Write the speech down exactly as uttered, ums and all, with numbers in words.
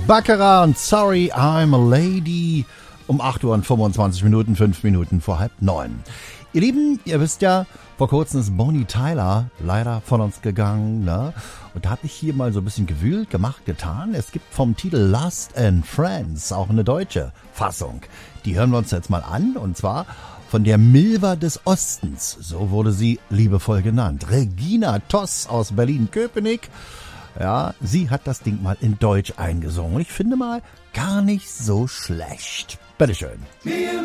Baccarat und Sorry, I'm a Lady. Um acht Uhr und fünfundzwanzig Minuten, fünf Minuten vor halb neun. Ihr Lieben, ihr wisst ja, vor kurzem ist Bonnie Tyler leider von uns gegangen, ne? Und da habe ich hier mal so ein bisschen gewühlt, gemacht, getan. Es gibt vom Titel Lost and Friends auch eine deutsche Fassung. Die hören wir uns jetzt mal an, und zwar von der Milva des Ostens. So wurde sie liebevoll genannt. Regina Toss aus Berlin-Köpenick. Ja, sie hat das Ding mal in Deutsch eingesungen. Und ich finde mal, gar nicht so schlecht. Bitteschön.